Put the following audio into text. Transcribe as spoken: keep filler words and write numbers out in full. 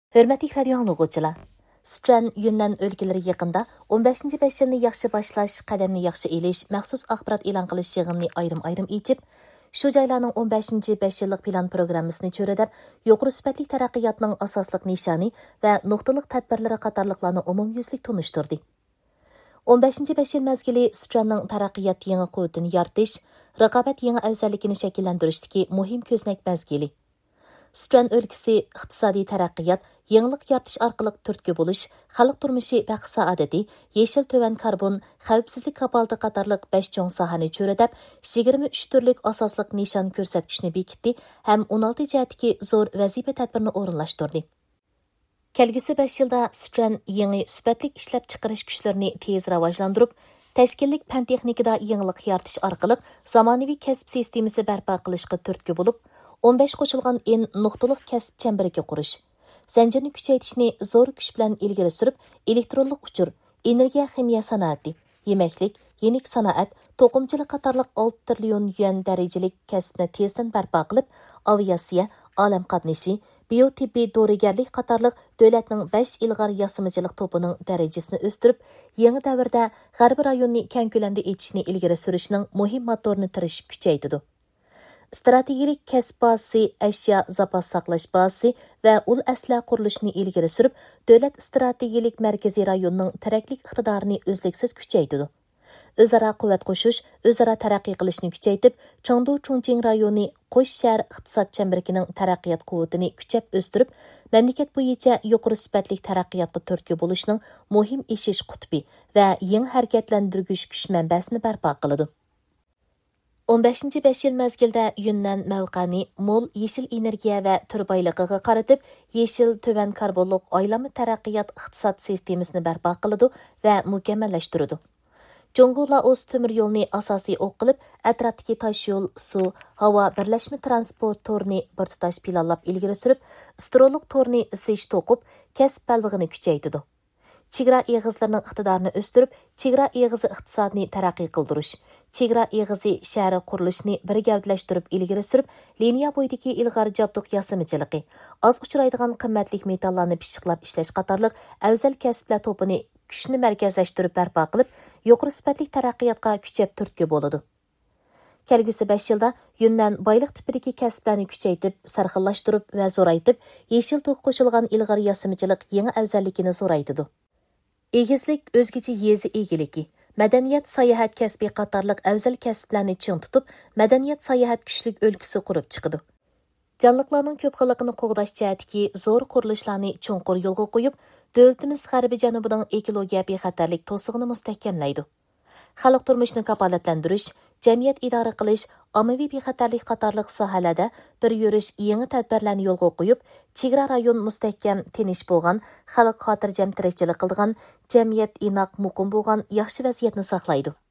Hörmətli radio anlıqçılar, Sichuan Yunnan өлkələri yaqında o'n beshinchi besh yilni yaxshi boshlash, qadamni yaxshi elish, maxsus axborot e'lon qilish yig'inini ayrim-ayrim echib, shu joylarning o'n beshinchi besh yillik plan programmasini cho'radab, yuqori sifatli taraqqiyotning asosliq nishoni va nuqtaliq tadbirlari qatorliqlarni umumyuzlik tunishtirdi. o'n beshinchi besh yil mezgili Sichuanning taraqqiyot yangi quvvatini yaratish, raqobat yangi afzalligini shakllantirishdagi muhim ko'znak mezgili. Sichuan өлкәсе iqtisodiy taraqqiyot, yangilik yaratish orqali turtki bo'lish, xalq turmushi va iqtisodiyoti, yeshil to'van karbon, xavfsizlik kapolati qatorliq besh cho'ng sohani cho'radab, yigirma uch turlik asosliq nishon ko'rsatkichni bekitdi ham o'n olti jihatdagi zo'r vazifa tadbirini o'rinlashtirdi. Kelgusi besh yilda Sichuan yangi sifatli ishlab chiqarish kuchlarini tez rivojlantirib, tashkillik fan texnikada yangilik yaratish orqali zamonaviy kasb sistemasi barpo qilishga turtki bo'lib, o'n besh qo'shilgan en nuqtaliq kasb chemberiga qurish, zanjirni kuchaytirishni zo'r kuch bilan ilgari surib, elektronlik uchur, energiya ximiya sanoati, yemaklik, yenik sanoat, to'qimchilik qatorliq olti trillion yuan darajalik kasbni tezdan barpo qilib, aviatsiya, olam qatnashi, biotibbiy dorigarlik qatorliq davlatning besh ilg'or yasimchilik to'pining darajasini o'stirib, yangi davrda g'arbiy rayonni keng ko'lamda etishni ilgari surishning muhim motorini tirishib kuchaytirdi. Strategik kasb bazasi, ashyo zapas saqlash bazasi va ul asla qurilishini ilgari surib, davlat strategik markaziy rayonning taraklik iqtidorini o'zliksiz kuchaytirdi. O'zaro quvvat qo'shish, o'zaro taraqqiy qilishni kuchaytirib, Chengdu Chongqing rayoni qo'sh shahar iqtisod chemberining taraqqiyot quvvatini kuchab o'stirib, mamlakat bo'yicha yuqori sifatli taraqqiyotga turtki bo'lishning muhim eshish qutbi va yangi harakatlantirgich kuch manbasini barpo qiladi. o'n beshinchi besh yil mezgilda Yunnan mavqani mo'l yeshil energiya va turbayligiga qaratib, yeshil to'van karbonliq aylanma taraqqiyot iqtisod sistemasini barpo qiladi va mukammallashtiradi. Jonggu-Laos temir yo'lni asosiy o'q qilib, atrofdagi tosh yo'l, suv, havo birlashma transport to'rini bir tutash planlab ilgari surib, istirolik to'rini isish to'qib, kasb balvig'ini kuchaytirdi. Chegara eg'izlarining iqtidorini o'stirib, chegara eg'izi iqtisodni taraqqiy qildirish, chegara eg'izi shahri qurilishini bir gavdalashtirib ilgari surib, liniya bo'yidagi ilg'or jabduq yasimchiligi, oz uchraydigan qimmatli metallarni pishiqlab ishlash qatorliq afzal kasblar to'pini kuchni markazlashtirib barpo qilib, yuqori sifatli taraqqiyotga kuchab turtki bo'ladi. Kelgusi besh yilda Yunnan boyliq tipidagi kasblarni kuchaytirib, sarxillashtirib va zo'raytib, yeshil to'q qo'shilgan ilg'or yasimchilik yangi afzalligini zo'raytidi. Egizlik o'zgacha yezi egiligi, madaniyat sayohat kasbi qatorliq afzal kasblarni ching tutib, madaniyat sayohat kuchlik o'lkasi qurib chiqadi. Jonliqlarning ko'p xilligini qo'g'dash jihatdagi zo'r qurilishlarni cho'nqur yo'lga qo'yib, davlatimiz g'arbiy janubining ekologiya bexatarlik to'sig'ini mustahkamlaydi. Xalq turmushini kafolatlantirish, jamiyat idora qilish, ommaviy bexatarlik qatorliq sohalarda bir yurish yangi tadbirlarni yo'lga qo'yib, chegara rayon mustahkam, tinish bo'lgan, xalq xotirjam tirikchilik qilgan, jamiyat inoq muqim bo'lgan yaxshi vaziyatni saqlaydi.